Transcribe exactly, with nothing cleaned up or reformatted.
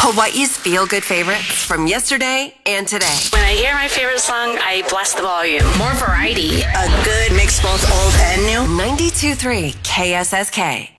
Hawaii's feel-good favorites from yesterday and today. When I hear my favorite song, I bless the volume. More variety. A good mix, both old and new. ninety-two point three K S S K.